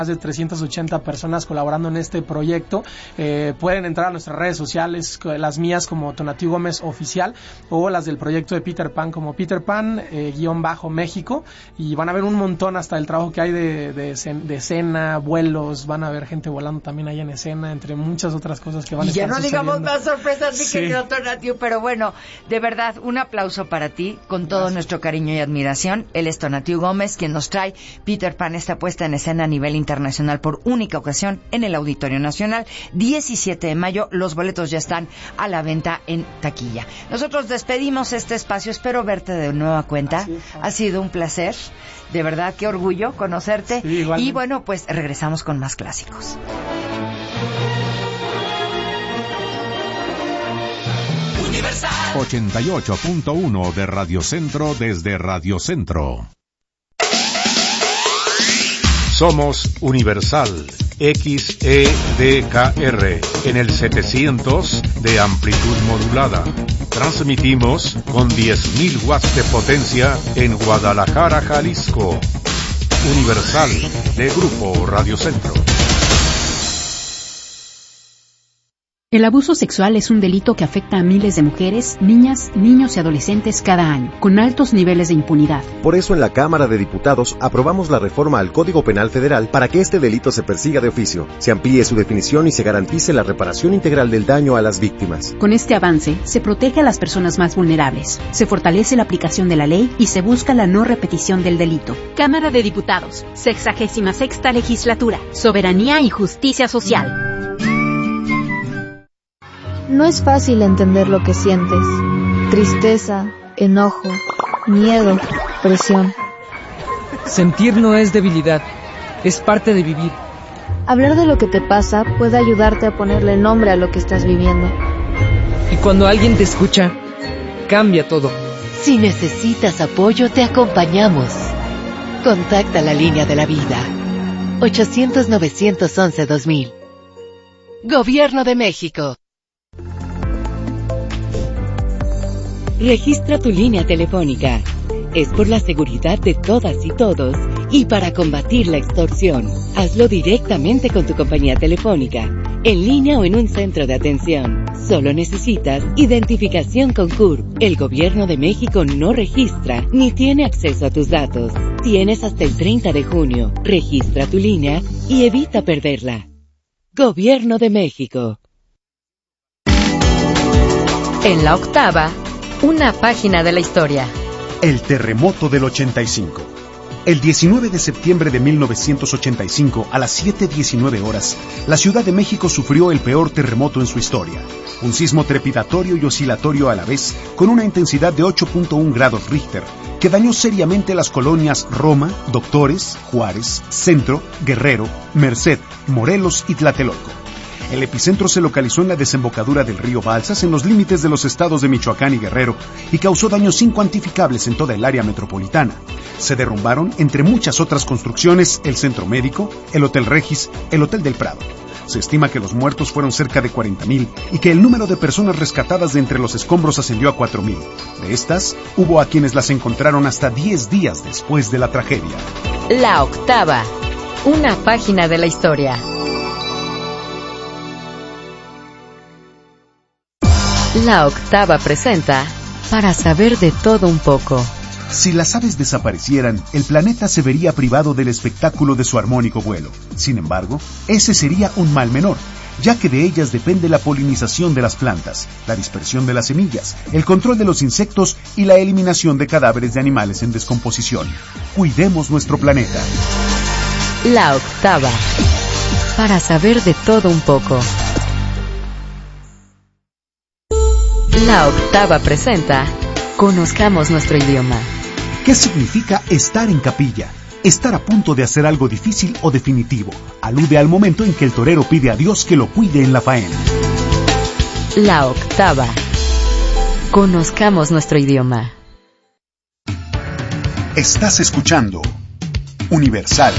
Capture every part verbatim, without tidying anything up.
más de trescientas ochenta personas colaborando en este proyecto. Eh, pueden entrar a nuestras redes sociales, las mías como Tonatiuh Gómez Oficial o las del proyecto de Peter Pan como Peter Pan eh, guión bajo México, y van a ver un montón hasta el trabajo que hay de, de, de escena, vuelos, van a ver gente volando también ahí en escena, entre muchas otras cosas que van a y estar ya no sucediendo. digamos más sorpresas, mi Sí. querido Tonatiuh, pero bueno, de verdad, un aplauso para ti, con todo Gracias. nuestro cariño y admiración. Él es Tonatiuh Gómez, quien nos trae Peter Pan, esta puesta en escena a nivel internacional por única ocasión en el Auditorio Nacional. diecisiete de mayo, los boletos ya están a la venta en taquilla. Nosotros despedimos este espacio, espero verte de nueva cuenta. Es, ha sido un placer, de verdad, qué orgullo conocerte. Sí, y bueno, pues regresamos con más clásicos. ochenta y ocho punto uno de Radio Centro desde Radio Centro. Somos Universal X E D K R en el setecientos de amplitud modulada. Transmitimos con diez mil watts de potencia en Guadalajara, Jalisco. Universal de Grupo Radio Centro. El abuso sexual es un delito que afecta a miles de mujeres, niñas, niños y adolescentes cada año, con altos niveles de impunidad. Por eso en la Cámara de Diputados aprobamos la reforma al Código Penal Federal para que este delito se persiga de oficio, se amplíe su definición y se garantice la reparación integral del daño a las víctimas. Con este avance, se protege a las personas más vulnerables, se fortalece la aplicación de la ley y se busca la no repetición del delito. Cámara de Diputados, sexagésima sexta legislatura, soberanía y justicia social. No es fácil entender lo que sientes. Tristeza, enojo, miedo, presión. Sentir no es debilidad, es parte de vivir. Hablar de lo que te pasa puede ayudarte a ponerle nombre a lo que estás viviendo. Y cuando alguien te escucha, cambia todo. Si necesitas apoyo, te acompañamos. Contacta la línea de la vida. ochocientos, novecientos once, dos mil. Gobierno de México. Registra tu línea telefónica. Es por la seguridad de todas y todos y para combatir la extorsión. Hazlo directamente con tu compañía telefónica, en línea o en un centro de atención. Solo necesitas identificación con C U R P. El Gobierno de México no registra ni tiene acceso a tus datos. Tienes hasta el treinta de junio. Registra tu línea y evita perderla. Gobierno de México. En la octava, una página de la historia. El terremoto del ochenta y cinco. El diecinueve de septiembre de mil novecientos ochenta y cinco, a las siete diecinueve horas, la Ciudad de México sufrió el peor terremoto en su historia. Un sismo trepidatorio y oscilatorio a la vez, con una intensidad de ocho punto uno grados Richter, que dañó seriamente las colonias Roma, Doctores, Juárez, Centro, Guerrero, Merced, Morelos y Tlatelolco. El epicentro se localizó en la desembocadura del río Balsas, en los límites de los estados de Michoacán y Guerrero, y causó daños incuantificables en toda el área metropolitana. Se derrumbaron, entre muchas otras construcciones, el Centro Médico, el Hotel Regis, el Hotel del Prado. Se estima que los muertos fueron cerca de cuarenta mil y que el número de personas rescatadas de entre los escombros ascendió a cuatro mil. De estas, hubo a quienes las encontraron hasta diez días después de la tragedia. La octava, una página de la historia. La octava presenta Para saber de todo un poco. Si las aves desaparecieran, el planeta se vería privado del espectáculo de su armónico vuelo. Sin embargo, ese sería un mal menor, ya que de ellas depende la polinización de las plantas, la dispersión de las semillas, el control de los insectos y la eliminación de cadáveres de animales en descomposición. Cuidemos nuestro planeta. La octava, para saber de todo un poco. La octava presenta Conozcamos nuestro idioma. ¿Qué significa estar en capilla? Estar a punto de hacer algo difícil o definitivo. Alude al momento en que el torero pide a Dios que lo cuide en la faena. La octava. Conozcamos nuestro idioma. Estás escuchando Universal.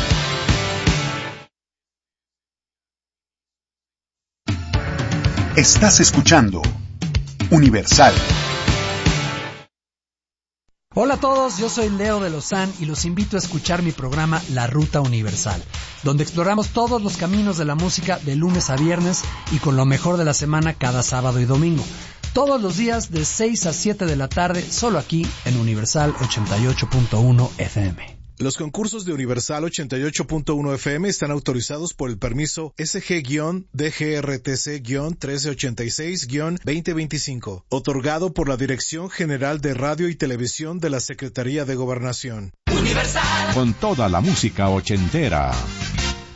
Estás escuchando Universal. Hola a todos, yo soy Leo de Lozán y los invito a escuchar mi programa La Ruta Universal, donde exploramos todos los caminos de la música de lunes a viernes y con lo mejor de la semana cada sábado y domingo. Todos los días de seis a siete de la tarde, solo aquí en Universal ochenta y ocho punto uno F M. Los concursos de Universal ochenta y ocho punto uno F M están autorizados por el permiso S G D G R T C trece ochenta y seis veinte veinticinco, otorgado por la Dirección General de Radio y Televisión de la Secretaría de Gobernación. Universal. Con toda la música ochentera.